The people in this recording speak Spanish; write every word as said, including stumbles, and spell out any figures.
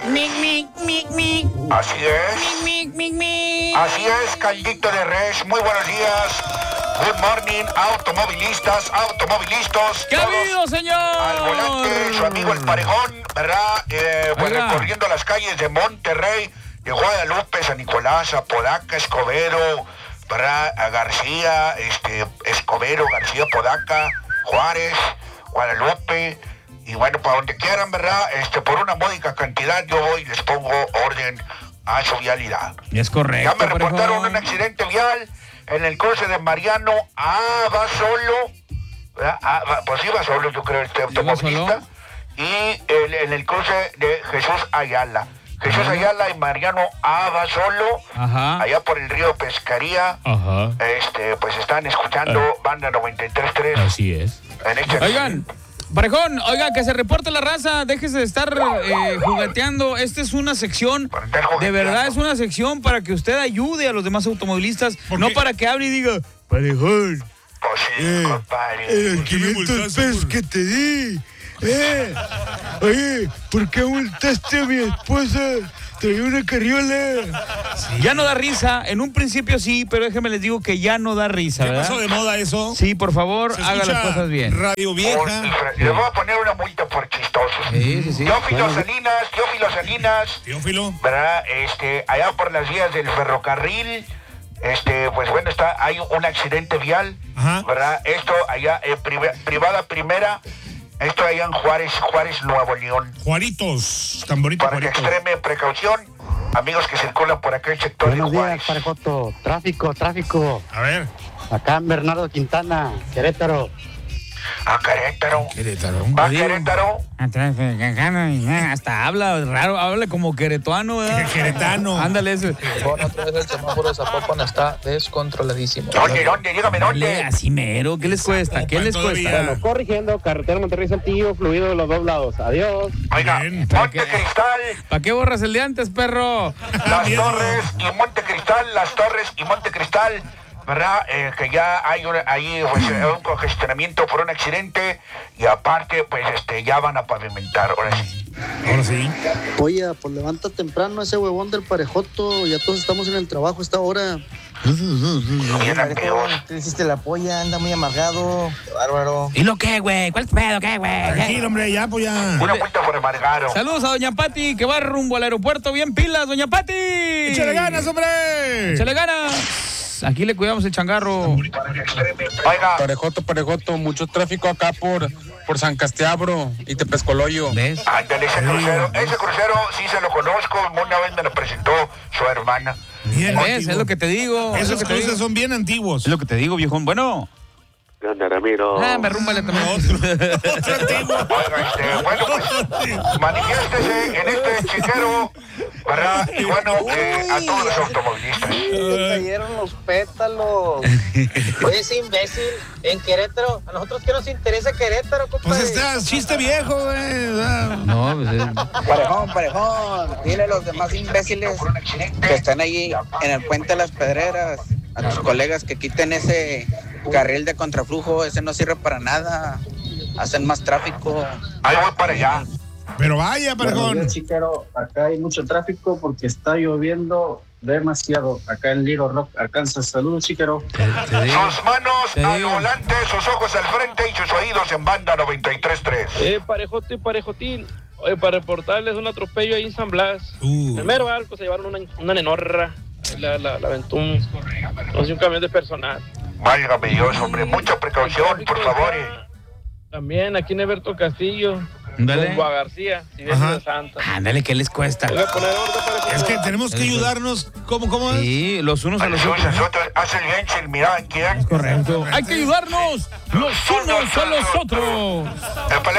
Mic, mic, mic, mic. Así es. Mic, mic, mic, mic. Así es, caldito de res. Muy buenos días. Good morning, automovilistas, automovilistas. ¿Qué ha habido, señor? Al volante, su amigo el Parejón, ¿verdad? Eh, pues Oiga. recorriendo las calles de Monterrey, de Guadalupe, San Nicolás, Apodaca, Escobedo, ¿verdad? A García, este, Escobedo, García, Apodaca, Juárez, Guadalupe. Y bueno, para donde quieran, ¿verdad? Este, por una módica cantidad, yo hoy les pongo orden a su vialidad. Es correcto. Ya me reportaron Parejón. un accidente vial en el cruce de Mariano. Ah, va solo. ¿verdad? Ah, va, pues iba solo, yo creo, este automovilista. Y el, en el cruce de Jesús Ayala. Jesús Ajá. Ayala y Mariano A va solo. Ajá. Allá por el río Pescaría. Ajá. Este, pues están escuchando Banda noventa y tres punto tres. Así es. En este Oigan, Parejón, oiga, que se reporte la raza, déjese de estar eh, jugueteando. Esta es una sección, Para andar de jugueteando. verdad es una sección para que usted ayude a los demás automovilistas, ¿Por no qué? para que hable y diga, Parejón, Pues sí, Eh, compadre. Eh, ¿Por qué me quinientos multaste pesos por- que te di. Eh, oye, ¿por qué multaste a mi esposa? Traía una carriola. ya no da risa. En un principio sí, pero déjenme les digo que ya no da risa, ¿Qué ¿verdad? pasó de moda eso? Sí, por favor, Se haga las escucha cosas bien. Radio Por- Vieja. Le voy a poner una multa por chistoso. Sí, sí, sí. Teófilo Salinas, Teófilo Salinas. Teófilo. ¿Verdad? Este, allá por las vías del ferrocarril, este, pues bueno, está, hay un accidente vial, Ajá. ¿verdad? Esto allá, en priva- privada primera, esto allá en Juárez, Juárez, Nuevo León. Juaritos. Tan bonito Para que Juaritos. extremen precaución, amigos que circulan por aquel sector Buenos de Juárez. días, Parejoto. Tráfico, tráfico. A ver. Acá en Bernardo Quintana, Querétaro. A Querétaro. Querétaro. Va a Querétaro. Hasta habla raro, habla como queretuano, ¿verdad? Queretano. Ándale, eso. Bueno, otra vez el semáforo de Zapopan está descontroladísimo. ¿Dónde, dónde? Dígame Dale, dónde. así mero, ¿qué les cuesta? ¿Qué les todavía. cuesta? Bueno, corrigiendo, carretera Monterrey-Saltillo, fluido de los dos lados. Adiós. Oiga, Bien. Monte ¿Para qué? Cristal, ¿Para qué borras el de antes, perro? Las Miedo. Torres y Monte Cristal, Las Torres y Monte Cristal, ¿verdad? Eh, que ya hay un, ahí pues, eh, un congestionamiento por un accidente y aparte, pues este ya van a pavimentar, ahora sí. Ahora sí. Oye, pues levanta temprano ese huevón del Parejoto. Ya todos estamos en el trabajo a esta hora. Bien amigos. Te hiciste la polla, anda muy amargado. Qué bárbaro. ¿Y lo qué, güey? ¿Cuál es tu pedo, qué, güey? Tranquilo, hombre, ya, pues ya. Una multa por embargado. Saludos a Doña Pati, que va rumbo al aeropuerto. Bien pilas, Doña Pati. ¡Échale ganas, hombre! ¡Échale ganas! Aquí le cuidamos el changarro. Oiga, Parejoto, Parejoto, mucho tráfico acá por, por San Castiabro y Tepezcoloyo. ¿Ves? ándale, ese crucero, ese crucero sí se lo conozco, una vez me lo presentó su hermana. Bien ¿Ves? antiguo. Es lo que te digo. es lo Esos que te cruces digo. son bien antiguos. Es lo que te digo, viejón. Bueno. ¿Qué onda, Ramiro? Ah, me rúmbale también. Otro antiguo. Oiga, este, bueno, pues, manifiéstese en este chiquero, ¿verdad? Y bueno, eh, a todos los automovilistas. Te cayeron los pétalos. Oye, ese imbécil en Querétaro. A nosotros que nos interesa Querétaro, compadre. Pues está chiste viejo, güey. ¿verdad? No, pues es... Parejón, parejón. Dile a los demás imbéciles que están ahí en el puente de las Pedreras, a tus colegas que quiten ese carril de contraflujo, ese no sirve para nada. Hacen más tráfico. Ahí voy para allá. Pero vaya, Parejón. Chiquero, acá hay mucho tráfico porque está lloviendo demasiado. Acá en Little Rock, Arkansas. Saludos, Chiquero. Te digo. Sus manos Te al digo. volante, sus ojos al frente y sus oídos en Banda noventa y tres punto tres. Eh, Parejote y Parejotín. Oye, para reportarles un atropello ahí en San Blas. Uh. El mero barco se llevaron una, una nenorra. La, la, la aventó un, no sé, un camión de personal. Válgame Dios, hombre, mucha precaución, por favor. eh. También aquí en Everto Castillo. Ándale. Rumbo a García, si bien Ajá. de Santa. Ándale, ¿qué les cuesta? Voy a poner orden para Es que tenemos que ayudarnos. ¿Cómo, cómo es? Sí, los unos a los Sus otros. nosotros hace el bien sin mirar a quién. Correcto. Hay que ayudarnos los unos a los otros. Épale,